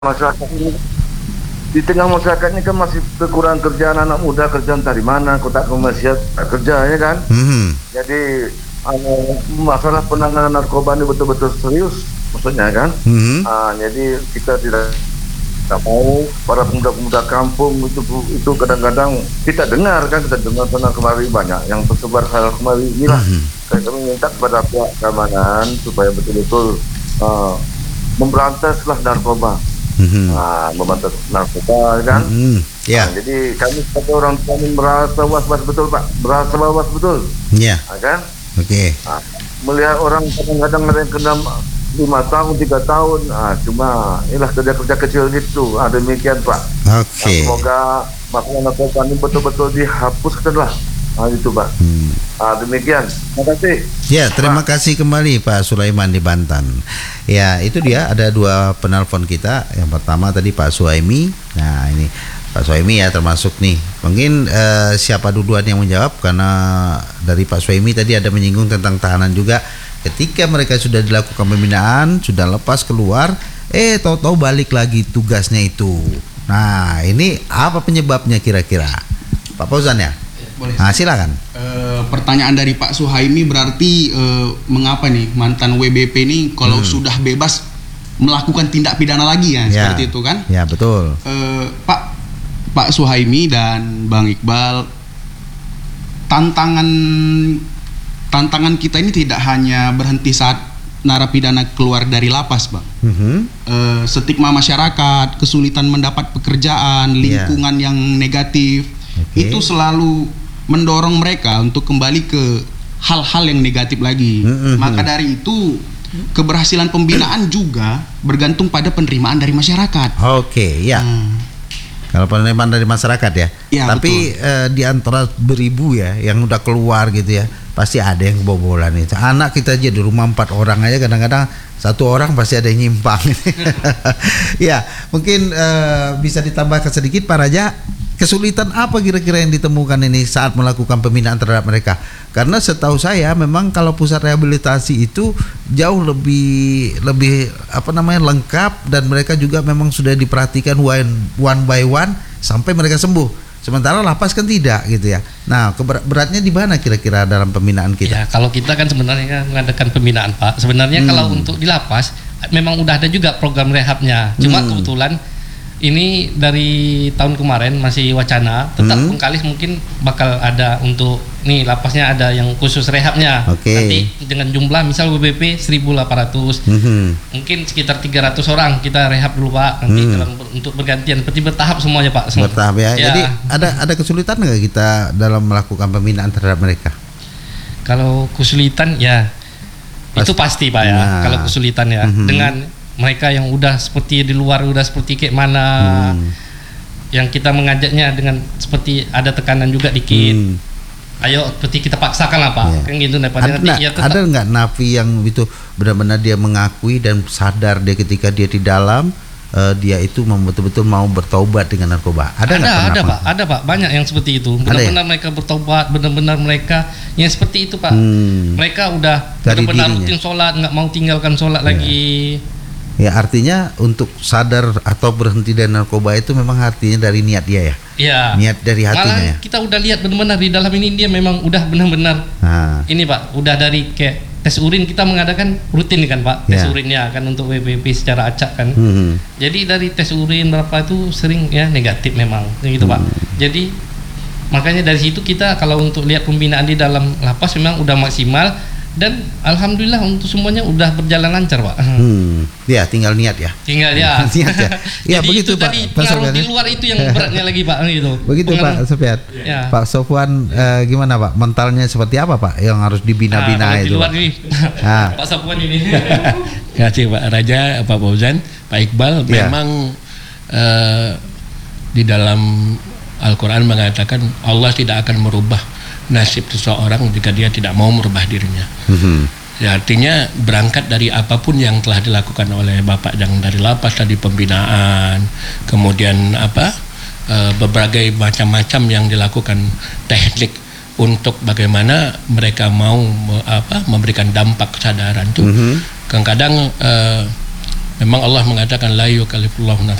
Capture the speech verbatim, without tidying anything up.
masyarakat ini, di tengah masyarakat ini kan masih kekurangan kerjaan anak muda, kerjaan dari mana, kota komersial kerja ya kan. Mm-hmm. Jadi uh, masalah penanganan narkoba ini betul-betul serius maksudnya kan. Mm-hmm. Uh, jadi kita tidak tak mau para pemuda-pemuda kampung itu itu kadang-kadang kita dengar kan, kita dengar pernah kemarin banyak yang tersebar hal kemarin inilah. Mm-hmm. Kami minta kepada pihak keamanan supaya betul-betul uh, memberantaslah narkoba. Mm-hmm. Nah, membantu narkoba kan. Mm-hmm. Yeah. Nah, jadi kami sebagai orang tua merasa was-was betul Pak, merasa was betul. Ya. Yeah. Nah, kan? Oke. Okay. Nah, melihat orang kadang-kadang ada yang kena lima tahun, tiga tahun, nah, cuma inilah kerja-kerja kecil gitu. Ah, demikian Pak. Oke. Okay. Nah, semoga masalah narkoba ini betul-betul dihapuskan lah. Nah, itu Pak. Hmm. Ah, demikian. Terima kasih. Ya, terima Pak. kasih kembali Pak Sulaiman di Banten. Ya, itu dia ada dua penelpon kita. Yang pertama tadi Pak Suhaimi. Nah, ini Pak Suhaimi ya termasuk nih. Mungkin eh, siapa duluan yang menjawab, karena dari Pak Suhaimi tadi ada menyinggung tentang tahanan juga. Ketika mereka sudah dilakukan pembinaan, sudah lepas keluar, eh tahu-tahu balik lagi tugasnya itu. Nah, ini apa penyebabnya kira-kira? Pak Fauzan ya? Boleh. Nah, silakan. E, pertanyaan dari Pak Suhaimi berarti e, mengapa nih mantan W B P ini kalau hmm. sudah bebas melakukan tindak pidana lagi ya, ya seperti itu kan? Ya, betul. E, Pak Pak Suhaimi dan Bang Iqbal, tantangan tantangan kita ini tidak hanya berhenti saat narapidana keluar dari lapas, Bang. Mm-hmm. E, stigma masyarakat, kesulitan mendapat pekerjaan, lingkungan yeah. yang negatif, okay. itu selalu mendorong mereka untuk kembali ke hal-hal yang negatif lagi. Mm-hmm. Maka dari itu keberhasilan pembinaan juga bergantung pada penerimaan dari masyarakat. Oke, okay, ya. Hmm. Kalau penerimaan dari masyarakat ya. Ya Tapi eh, di antara beribu ya yang udah keluar gitu ya, pasti ada yang kebobolan itu. Anak kita aja di rumah empat orang aja kadang-kadang satu orang pasti ada yang nyimpang. Ya, mungkin eh, bisa ditambahkan sedikit Pak Raja. Kesulitan apa kira-kira yang ditemukan ini saat melakukan pembinaan terhadap mereka? Karena setahu saya memang kalau pusat rehabilitasi itu jauh lebih lebih apa namanya lengkap, dan mereka juga memang sudah diperhatikan one, one by one sampai mereka sembuh. Sementara lapas kan tidak gitu ya. Nah, beratnya di mana kira-kira dalam pembinaan kita? Ya, kalau kita kan sebenarnya mengadakan pembinaan Pak. Sebenarnya hmm. kalau untuk di lapas memang udah ada juga program rehabnya. Cuma hmm. kebetulan ini dari tahun kemarin masih wacana, tetap hmm. Bengkalis mungkin bakal ada untuk nih lapasnya ada yang khusus rehabnya. Okay. Nanti dengan jumlah misal W B P seribu delapan ratus, hmm. mungkin sekitar tiga ratus orang kita rehab dulu Pak. Nanti hmm. dalam untuk bergantian, seperti bertahap semuanya Pak. Bertahap ya. ya. Jadi ada ada kesulitan nggak kita dalam melakukan pembinaan terhadap mereka? Kalau kesulitan ya Pas, itu pasti Pak ya. Nah. Kalau kesulitan ya hmm. dengan mereka yang udah seperti di luar udah seperti kayak mana, hmm. yang kita mengajaknya dengan seperti ada tekanan juga dikit, hmm. ayo seperti kita paksakan lah Pak, yeah. kan gitu. Ada, nanti, ya tetap. Ada nggak napi yang itu benar-benar dia mengakui dan sadar dia ketika dia di dalam uh, dia itu betul-betul mau bertaubat dengan narkoba? Ada nggak? Ada, ada Pak, ada Pak, banyak yang seperti itu. Benar-benar ya? Mereka bertaubat, benar-benar mereka yang seperti itu Pak. Hmm. Mereka udah benar-benar rutin sholat, nggak mau tinggalkan sholat yeah. lagi. Ya, artinya untuk sadar atau berhenti dari narkoba itu memang artinya dari niat dia ya. Iya. Niat dari hatinya. Malah ya. Kita udah lihat benar-benar di dalam ini dia memang udah benar-benar. Nah. Ini Pak, udah dari kayak tes urin kita mengadakan rutin kan Pak, tes ya. urinnya kan untuk W B P secara acak kan. Hmm. Jadi dari tes urin berapa itu sering ya negatif memang, gitu hmm. Pak. Jadi makanya dari situ kita kalau untuk lihat pembinaan di dalam lapas memang udah maksimal. Dan alhamdulillah untuk semuanya udah berjalan lancar Pak. Hmm. Ya, tinggal niat ya. Tinggal ya. Niat ya. Ya begitu Pak. Tadi pengaruh di luar itu yang beratnya lagi Pak gitu. Begitu pengaruh. Pak Sofian. Ya. Pak Sofwan eh, gimana Pak? Mentalnya seperti apa Pak yang harus dibina-bina nah, itu? Di luar ini. Nah. Pak Sofwan ini. Terima kasih Pak Raja, Pak Fauzan, Pak Iqbal. Ya. Memang eh, di dalam Al-Quran mengatakan Allah tidak akan merubah nasib seseorang jika dia tidak mau merubah dirinya. Mm-hmm. Ya, artinya berangkat dari apapun yang telah dilakukan oleh Bapak yang dari lapas tadi, pembinaan, kemudian apa e, berbagai macam-macam yang dilakukan teknik untuk bagaimana mereka mau me, apa memberikan dampak kesadaran itu. Mm-hmm. Kadang-kadang e, Memang Allah mengatakan la yukallifullahu